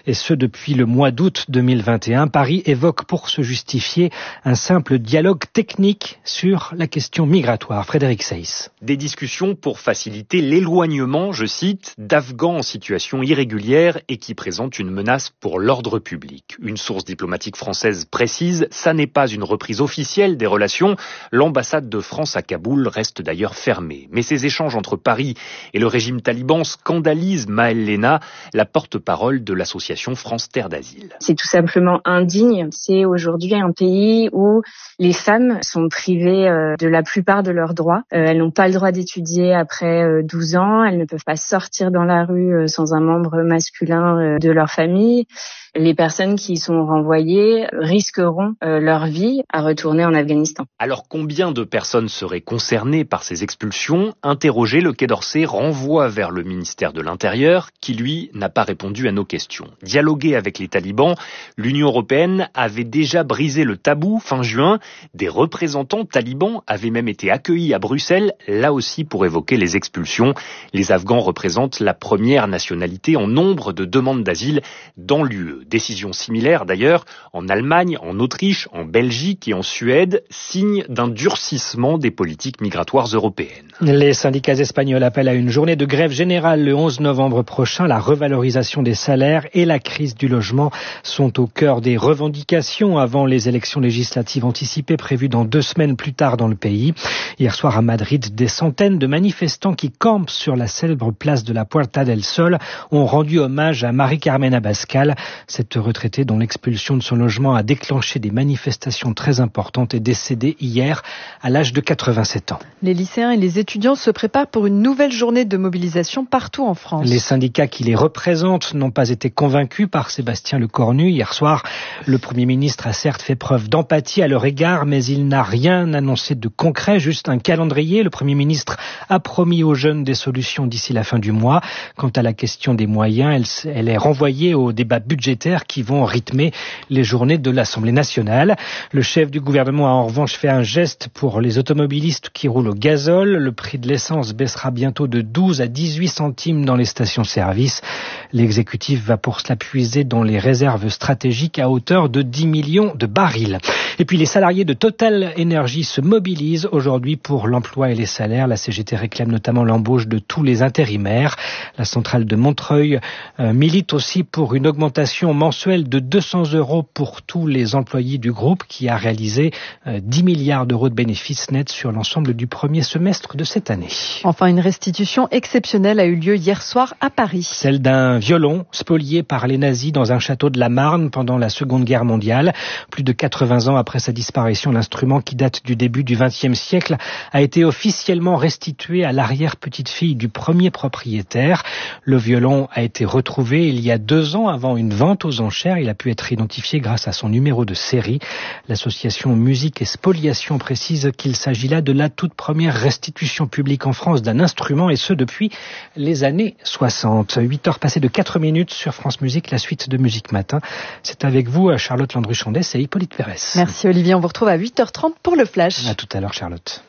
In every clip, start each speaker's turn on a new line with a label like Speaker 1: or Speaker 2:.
Speaker 1: et ce depuis le mois d'août 2021. Paris évoque pour se justifier un simple dialogue technique sur la question migratoire. Frédéric Seyss.
Speaker 2: Des discussions pour faciliter l'éloignement, je cite, d'Afghans en situation irrégulière et qui présentent une menace pour l'ordre public. Une source diplomatique française précise, ça n'est pas une reprise officielle des relations. L'ambassade de France à Kaboul reste d'ailleurs fermée. Mais ces échanges entre Paris et le régime taliban scandalisent Maëlle Léna, la porte-parole de l'association France Terre d'Asile.
Speaker 3: C'est tout simplement indigne. C'est aujourd'hui un pays où les femmes sont privées de la plupart de leurs droits. Elles n'ont pas le droit d'étudier après 12 ans. Elles ne peuvent pas sortir dans la rue sans un membre masculin de leur famille. Les personnes qui y sont renvoyées risqueront leur vie à retourner en Afghanistan.
Speaker 2: Alors combien de personnes seraient concernées par ces expulsions ? Interrogé, le Quai d'Orsay renvoie vers le ministère de l'Intérieur qui, lui, n'a pas répondu à nos questions. Dialoguer avec les talibans, l'Union européenne avait déjà brisé le tabou fin juin. Des représentants talibans avaient même été accueillis à Bruxelles, là aussi pour évoquer les expulsions. Les Afghans représentent la première nationalité en nombre de demandes d'asile dans l'UE. Décision similaire d'ailleurs en Allemagne, en Autriche, en Belgique et en Suède, signe d'un durcissement des politiques migratoires européennes.
Speaker 1: Les syndicats espagnols appellent à une journée de grève générale le 11 novembre prochain. La revalorisation des salaires et la crise du logement sont au cœur des revendications avant les élections législatives anticipées prévues dans 2 semaines plus tard dans le pays. Hier soir à Madrid, des centaines de manifestants qui campent sur la célèbre place de la Puerta del Sol ont rendu hommage à Marie-Carmen Abascal. Cette retraitée dont l'expulsion de son logement a déclenché des manifestations très importantes est décédée hier à l'âge de 87 ans.
Speaker 4: Les lycéens et les étudiants se préparent pour une nouvelle journée de mobilisation partout en France.
Speaker 1: Les syndicats qui les représentent n'ont pas été convaincus par Sébastien Lecornu. Hier soir, le Premier ministre a certes fait preuve d'empathie à leur égard, mais il n'a rien annoncé de concret, juste un calendrier. Le Premier ministre a promis aux jeunes des solutions d'ici la fin du mois. Quant à la question des moyens, elle est renvoyée au débat budgétaires qui vont rythmer les journées de l'Assemblée nationale. Le chef du gouvernement a en revanche fait un geste pour les automobilistes qui roulent au gazole. Le prix de l'essence baissera bientôt de 12 à 18 centimes dans les stations-service. L'exécutif va pour cela puiser dans les réserves stratégiques à hauteur de 10 millions de barils. Et puis les salariés de Total Energy se mobilisent aujourd'hui pour l'emploi et les salaires. La CGT réclame notamment l'embauche de tous les intérimaires. La centrale de Montreuil milite aussi pour une augmentation mensuelle de 200 € pour tous les employés du groupe qui a réalisé 10 milliards d'euros de bénéfices nets sur l'ensemble du premier semestre de cette année.
Speaker 4: Enfin, une restitution exceptionnelle a eu lieu hier soir à Paris.
Speaker 1: Celle d'un violon spolié par les nazis dans un château de la Marne pendant la Seconde Guerre mondiale. Plus de 80 ans après sa disparition, l'instrument qui date du début du XXe siècle a été officiellement restitué à l'arrière-petite-fille du premier propriétaire. Le violon a été retrouvé il y a 2 ans avant une vente aux enchères. Il a pu être identifié grâce à son numéro de série. L'association Musique et Spoliation précise qu'il s'agit là de la toute première restitution publique en France d'un instrument et ce depuis les années 60. 8h passées de 4 minutes sur France Musique, la suite de Musique Matin. C'est avec vous Charlotte Landru-Chandès et Hippolyte Pérès.
Speaker 4: Merci Olivier, on vous retrouve à 8h30 pour le Flash.
Speaker 1: À tout à l'heure Charlotte.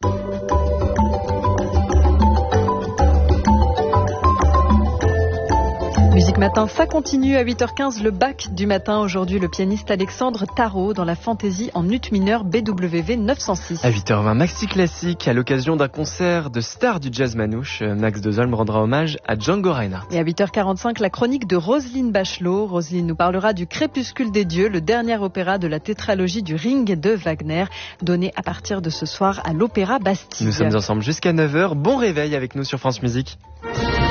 Speaker 4: Musique Matin, ça continue à 8h15, le bac du matin. Aujourd'hui, le pianiste Alexandre Tarot dans la fantaisie en ut mineur BWV 906.
Speaker 5: À 8h20, Maxi Classique, à l'occasion d'un concert de stars du jazz manouche. Max Dezolm rendra hommage à Django Reinhardt.
Speaker 4: Et à 8h45, la chronique de Roselyne Bachelot. Roselyne nous parlera du Crépuscule des dieux, le dernier opéra de la tétralogie du Ring de Wagner, donné à partir de ce soir à l'Opéra Bastille.
Speaker 5: Nous sommes ensemble jusqu'à 9h. Bon réveil avec nous sur France Musique.